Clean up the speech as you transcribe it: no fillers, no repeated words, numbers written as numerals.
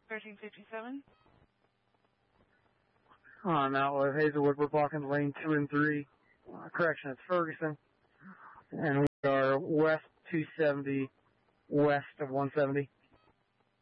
1357. On Outlet Hazelwood, we're blocking lane 2 and 3. Correction, it's Ferguson. And we are west 270, west of 170.